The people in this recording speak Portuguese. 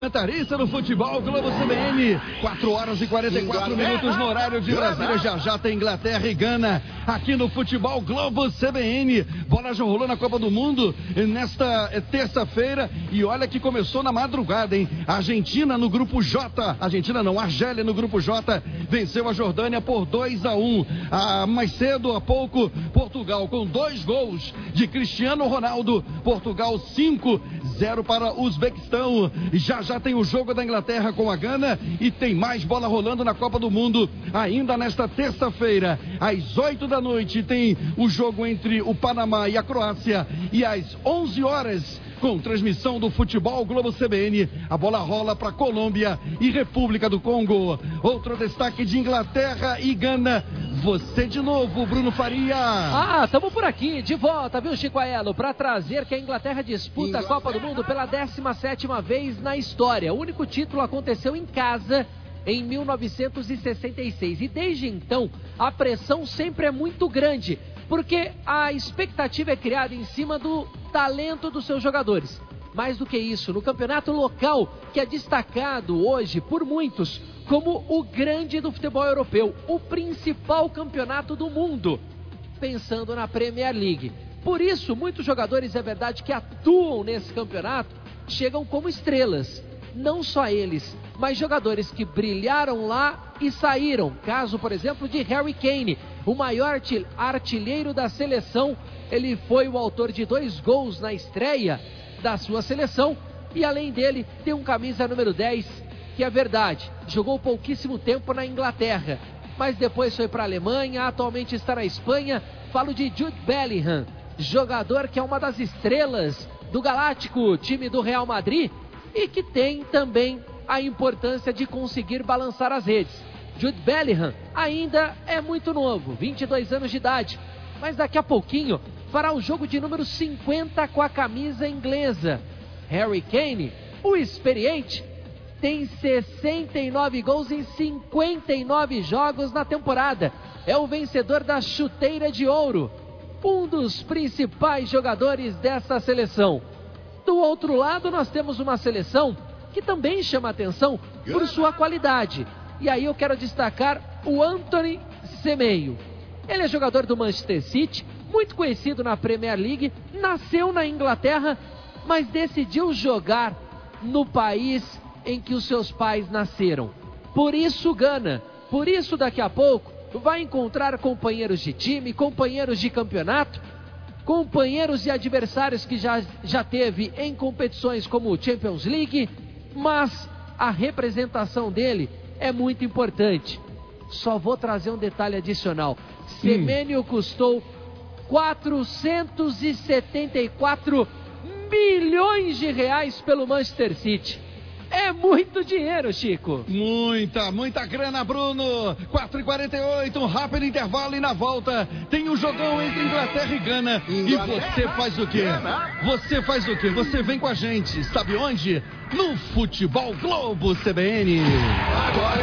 Comentarista no Futebol Globo CBN, 4 horas e 44 minutos no horário de Brasília. Já tem Inglaterra e Gana aqui no Futebol Globo CBN. Bola já rolou na Copa do Mundo nesta terça-feira e olha que começou na madrugada, hein? Argentina no grupo J, Argélia no grupo J venceu a Jordânia por 2-1. Mais cedo, há pouco, Portugal com 2 gols de Cristiano Ronaldo. Portugal 5-0 para o Uzbequistão. Já tem o jogo da Inglaterra com a Gana e tem mais bola rolando na Copa do Mundo ainda nesta terça-feira. Às 8 da noite tem o jogo entre o Panamá e a Croácia e às 11 horas, com transmissão do Futebol Globo CBN, a bola rola para Colômbia e República do Congo. Outro destaque de Inglaterra e Gana. Você de novo, Bruno Faria. Estamos por aqui, de volta, viu, Chico Aelo, para trazer que a Inglaterra disputa a Copa do Mundo pela 17ª vez na história. O único título aconteceu em casa em 1966 e desde então a pressão sempre é muito grande, porque a expectativa é criada em cima do talento dos seus jogadores. Mais do que isso, no campeonato local, que é destacado hoje por muitos como o grande do futebol europeu, o principal campeonato do mundo, pensando na Premier League. Por isso, muitos jogadores, é verdade, que atuam nesse campeonato, chegam como estrelas. Não só eles, mas jogadores que brilharam lá e saíram. Caso, por exemplo, de Harry Kane, o maior artilheiro da seleção. Ele foi o autor de 2 gols na estreia da sua seleção. E além dele, tem um camisa número 10, que é verdade, jogou pouquíssimo tempo na Inglaterra, mas depois foi para a Alemanha, atualmente está na Espanha. Falo de Jude Bellingham, jogador que é uma das estrelas do galáctico time do Real Madrid e que tem também a importância de conseguir balançar as redes. Jude Bellingham ainda é muito novo, 22 anos de idade, mas daqui a pouquinho fará o jogo de número 50 com a camisa inglesa. Harry Kane, o experiente, tem 69 gols em 59 jogos na temporada. É o vencedor da chuteira de ouro, um dos principais jogadores dessa seleção. Do outro lado, nós temos uma seleção que também chama atenção por sua qualidade. E aí eu quero destacar o Anthony Semenyo. Ele é jogador do Manchester City, muito conhecido na Premier League, nasceu na Inglaterra, mas decidiu jogar no país em que os seus pais nasceram. Por isso Gana, por isso daqui a pouco vai encontrar companheiros de time, companheiros de campeonato, companheiros e adversários que já teve em competições como o Champions League, mas a representação dele é muito importante. Só vou trazer um detalhe adicional. Semenyo custou 474 milhões de reais pelo Manchester City. É muito dinheiro, Chico. Muita grana, Bruno. 4h48, um rápido intervalo e na volta tem um jogão entre Inglaterra e Gana. E você faz o quê? Você vem com a gente, sabe onde? No Futebol Globo CBN. Agora